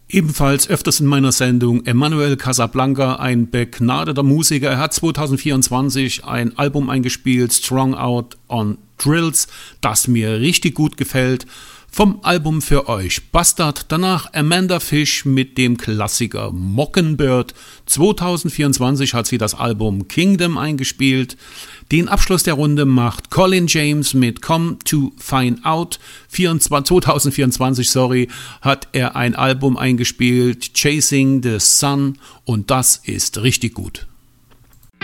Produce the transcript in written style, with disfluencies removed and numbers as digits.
Ebenfalls öfters in meiner Sendung Emmanuel Casablanca, ein begnadeter Musiker. Er hat 2024 ein Album eingespielt, Strung Out on Drills, das mir richtig gut gefällt. Vom Album für euch Bastard, danach Amanda Fish mit dem Klassiker Mockingbird. 2024 hat sie das Album Kingdom eingespielt. Den Abschluss der Runde macht Colin James mit Come to Find Out. 2024 hat er ein Album eingespielt, Chasing the Sun, und das ist richtig gut.